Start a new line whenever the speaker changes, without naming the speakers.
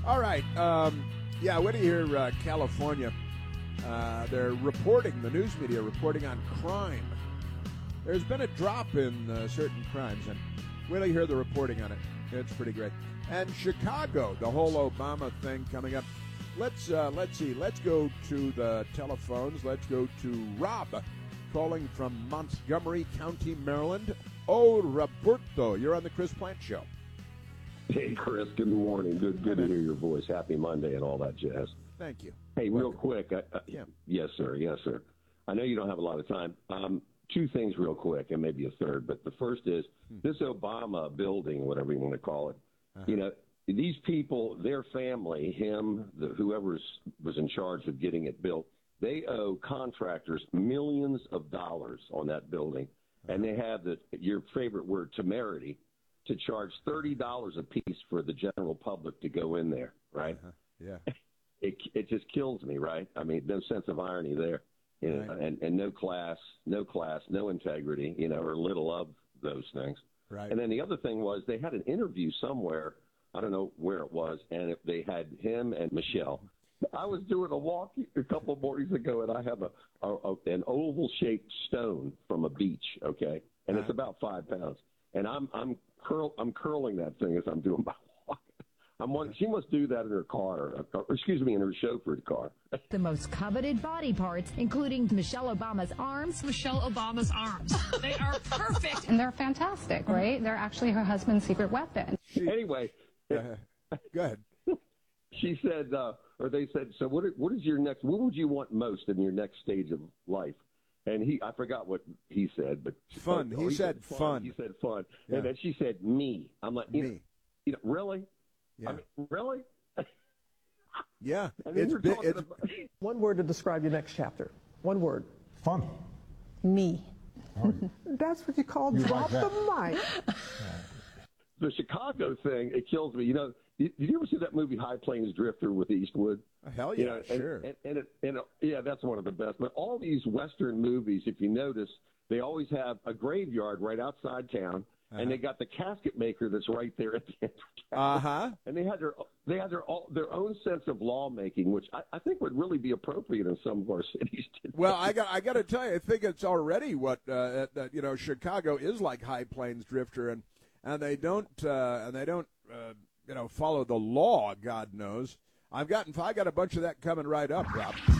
All right. Yeah, when you hear California, they're reporting, the news media reporting on crime. There's been a drop in certain crimes, and when you hear the reporting on it, it's pretty great. And Chicago, the whole Obama thing coming up. Let's see. Let's go to the telephones. Let's go to Rob, calling from Montgomery County, Maryland. Oh, Roberto, you're on the Chris Plant Show.
Hey, Chris, good morning. Good to hear your voice. Happy Monday and all that jazz.
Thank you.
Hey, real quick.
Yeah.
Yes, sir. I know you don't have a lot of time. Two things real quick, and maybe a third. But the first is this Obama building, whatever you want to call it, you know, these people, their family, whoever was in charge of getting it built, they owe contractors millions of dollars on that building. And they have your favorite word, temerity, to charge $30 a piece for the general public to go in there, right?
Yeah.
It just kills me, right? I mean, no sense of irony there, you know,
Right.
and no class, no integrity, you know, or little of those things.
Right.
And then the other thing was they had an interview somewhere, I don't know where it was, and they had him and Michelle. I was doing a walk a couple of mornings ago, and I have an oval-shaped stone from a beach, okay, and it's about 5 pounds, and I'm curling that thing as I'm doing my walk. She must do that in her car, or excuse me, in her chauffeured car.
The most coveted body parts, including Michelle Obama's arms.
Michelle Obama's arms. They are perfect.
And they're fantastic, right? They're actually her husband's secret weapon.
Anyway.
Go ahead.
She said, or they said, so what is your next, what would you want most in your next stage of life? And I forgot what he said, but
fun. He said fun.
He said fun.
Yeah.
And then she said me. I'm like,
me.
You know, really?
Yeah.
I mean, really?
Yeah.
I mean,
It's
One word to describe your next chapter. One word.
Fun.
Me.
That's what you call drop
like
the mic.
The Chicago thing, it kills me. You know, did you ever see that movie High Plains Drifter with Eastwood?
hell yeah,
You know,
sure.
And yeah, that's one of the best. But all these Western movies, if you notice, they always have a graveyard right outside town, and they got the casket maker that's right there at the end of town. And they had their own sense of lawmaking, which I think would really be appropriate in some of our cities today.
Well, I got to tell you, I think it's already what you know, Chicago is like High Plains Drifter, and they don't you know, follow the law. God knows. I got a bunch of that coming right up, Rob.